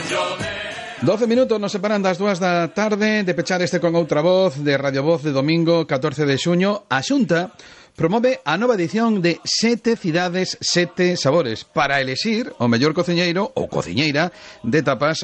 12 minutos nos separan das 2 da tarde de pechar este con outra voz de Radio Voz de domingo 14 de xuño. A Xunta promove a nova edición de 7 cidades, 7 sabores para elexir o mellor cociñeiro ou cociñeira de tapas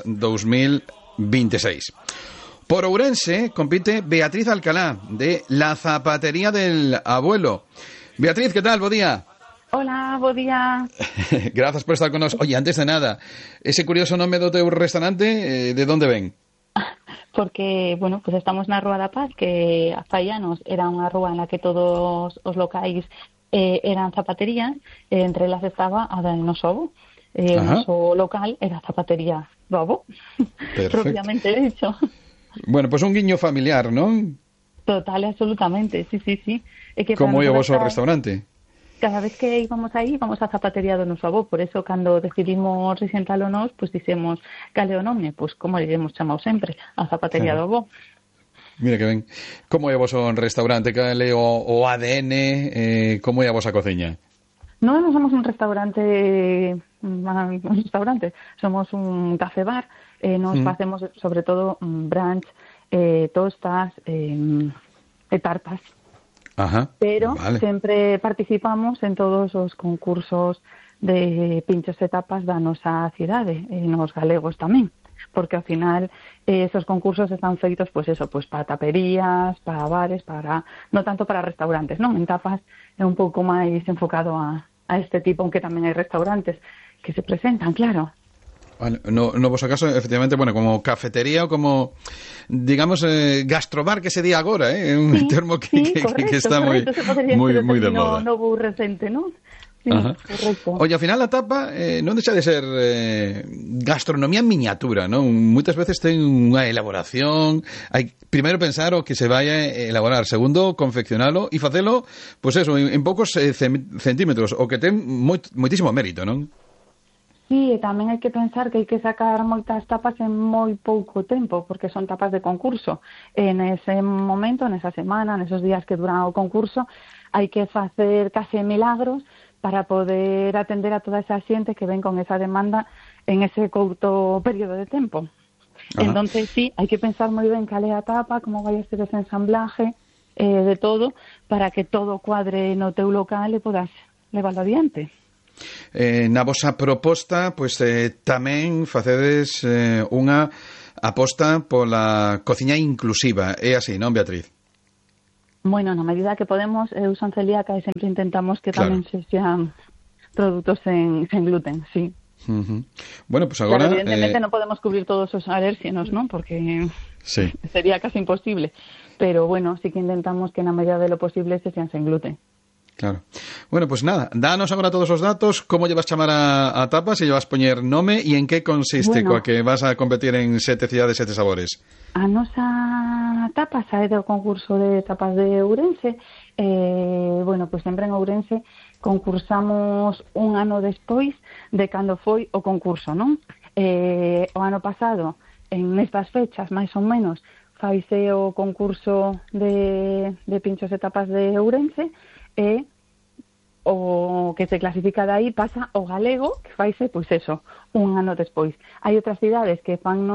2026. Por Ourense compite Beatriz Alcalá de La Zapatería del Abuelo. Beatriz, ¿qué tal? Bo día. Hola, bo día. Gracias por estar con nos. Oye, antes de nada, ese curioso nome do teu restaurante, de onde ven? Porque, bueno, pues estamos na Rúa da Paz, que a fai anos era unha rúa en la que todos os locais eran zapaterías, entre elas estaba a del noso avó. O noso local era Zapatería do Avó, propiamente dicho. Bueno, pues un guiño familiar, non? Total, absolutamente, sí. É que como é o vosso restaurante? Cada vez que íbamos aí, íbamos a Zapatería do noso avó, por eso cando decidimos rexentalo nós, pois dixemos, cale o nome? Pois como lle hemos chamado sempre, a Zapatería do avó. Mira que ben. Como é o voso restaurante? Cale o ADN? Como é a vosa cociña? Non somos un restaurante, somos un café bar, nos facemos sobre todo brunch, tostas e tartas. Ajá, pero vale. Sempre participamos en todos os concursos de pinchos e tapas da nosa cidade, e nos galegos tamén, porque ao final esos concursos están feitos pues para taperías, para bares, no tanto para restaurantes, non? En tapas é un pouco máis enfocado a este tipo, aunque tamén hai restaurantes que se presentan, claro. No vosso caso, efectivamente, bueno, como cafetería ou como, digamos, gastrobar que se di agora, é un termo que está moi de moda. Novo recente, non? Sí, correcto. Oye, ao final a tapa non deixa de ser gastronomía en miniatura, non? Moitas veces ten unha elaboración, hai primeiro pensar o que se vai a elaborar, segundo confeccionalo e facelo, pois eso, en poucos centímetros, o que ten moitísimo mérito, non? Sí, e tamén hai que pensar que hai que sacar moitas tapas en moi pouco tempo, porque son tapas de concurso. En ese momento, nesa semana, nesos días que duran o concurso, hai que facer case milagros para poder atender a toda esa xente que ven con esa demanda en ese curto período de tempo. Entonces, sí, hai que pensar moi ben cal é a tapa, como vai a ser ese ensamblaje de todo, para que todo cuadre no teu local e podas levarlo adiante. Na vosa proposta, pois tamén facedes unha aposta pola cociña inclusiva. É así, non, Beatriz? Bueno, na medida que podemos, eu son celíaca e sempre intentamos que tamén se sean produtos sen gluten, sí. Bueno, pues agora... Claro, evidentemente non podemos cubrir todos os alérxenos, non? Porque sería casi imposible. Pero, bueno, sí que intentamos que na medida de lo posible se sean sen gluten. Claro. Bueno, pues nada, danos agora todos os datos, como llevas chamar a tapa, se llevas poñer nome e en que consiste coa que vas a competir en 7 cidades, 7 sabores. A nosa tapa sae do concurso de tapas de Ourense. Bueno, pues sempre en Ourense concursamos un ano despois de cando foi o concurso, non? O ano pasado, en estas fechas, máis ou menos, faise o concurso de pinchos e tapas de Ourense, e o que se clasifica de aí pasa o galego, que faise, pois eso, un ano despois. Hai outras cidades que fan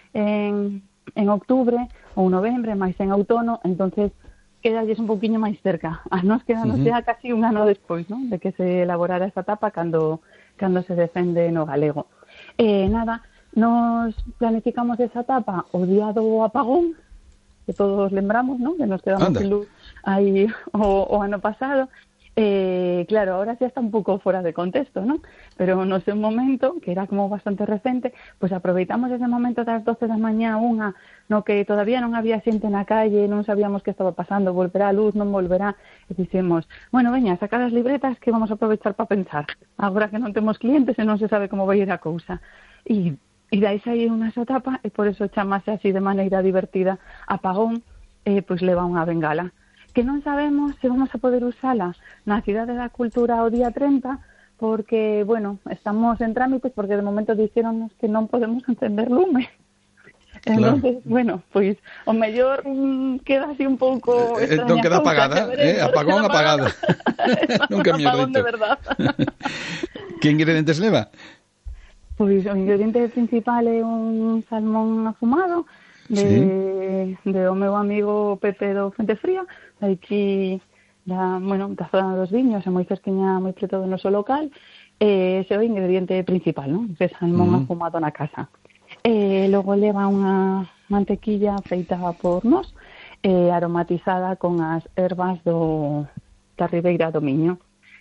en outubro ou novembre, máis en outono, entonces quedalles un poquinho máis cerca. A nos quedanos xa casi un ano despois, non? De que se elaborara esa tapa cando se defende no galego. Nada, nos planificamos esa tapa o día do apagón, que todos lembramos, non? Que nos quedamos sin luz aí o ano pasado. Claro, ahora xa está un pouco fora de contexto, non? Pero no seu momento, que era como bastante recente, pues aproveitamos ese momento das 12 da mañá unha, no que todavía non había xente na calle, non sabíamos que estaba pasando, volverá a luz, non volverá, e dixemos, bueno, veña, sacad as libretas que vamos a aproveitar para pensar, agora que non temos clientes e non se sabe como vai ir a cousa. E dais aí unha etapa, e por eso chamase así de maneira divertida apagón, pois leva unha bengala. Que non sabemos se vamos a poder usala na Cidade da Cultura o día 30, porque, bueno, estamos en trámites, porque de momento dixéronnos que non podemos encender lume. Entonces, bueno, pois o mellor queda así un pouco extraña. Non queda apagada, apagón apagada. Nunca me apagón de verdad. Que ingredientes leva? Pois o ingrediente principal é un salmón afumado de o meu amigo Pepe do Fuente Fría, aquí da zona dos Viños, é moi cerquiña, moi preto do noso local. Ese é o ingrediente principal, non? Ese salmón afumado na casa. Logo leva unha mantequilla feita por nós, aromatizada con as ervas da Ribeira do Miño.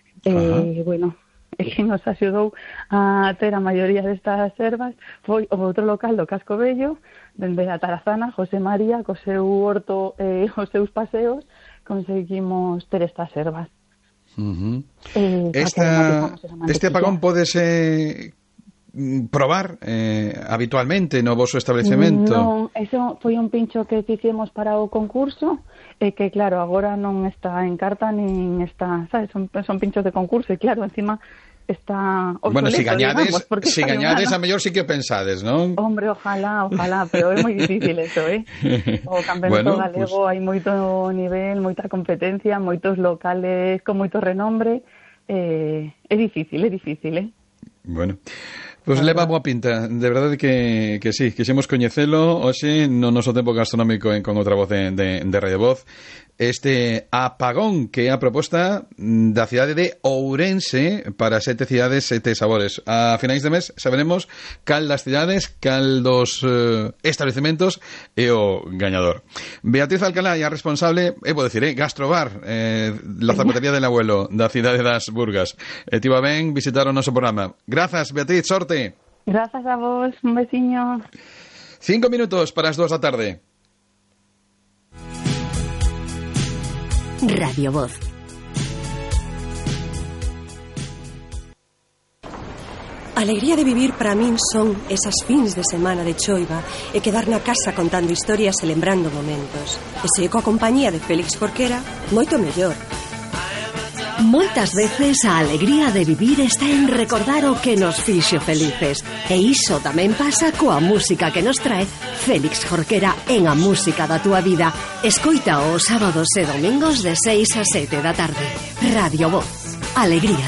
Que nos axudou a ter a maioría destas ervas foi o outro local do Casco Vello, dende a Tarazana, José María, co seu horto e os seus paseos, conseguimos ter estas ervas. Este apagón pódese probar habitualmente no voso establecemento? Non, eso foi un pincho que fixemos para o concurso, que claro, agora non está en carta nin está, sabes, son pinchos de concurso e claro, encima está obsoleto, bueno, si gañades, digamos, a mellor sí que o pensades, non? Hombre, ojalá, pero é moi difícil eso, O campeonato galego hai moito nivel, moita competencia, moitos locales con moito renombre, é difícil, Bueno, pois leva boa pinta, de verdade que sí, quixemos coñecelo hoxe no noso tempo gastronómico con outra voz de Radio Voz. Este apagón que é a proposta da cidade de Ourense para 7 cidades, 7 sabores. A finais de mes saberemos cal das cidades, cal dos establecementos é o gañador. Beatriz Alcalá é a responsable, vou dicir, Gastrobar, la zapatería del abuelo da cidade das Burgas. Tivo ben visitar o noso programa. Grazas, Beatriz, sorte. Grazas a vos, un veciño. 5 minutos para as 2 da tarde. Radio Voz. A alegría de vivir para min son esas fins de semana de choiva e quedar na casa contando historias e lembrando momentos. E se coa compañía de Félix Jorquera, moito mellor. Moitas veces a alegría de vivir está en recordar o que nos fixo felices. E iso tamén pasa coa música que nos trae Félix Jorquera en A Música da Túa Vida. Escoita os sábados e domingos de 6 a 7 da tarde. Radio Voz. Alegría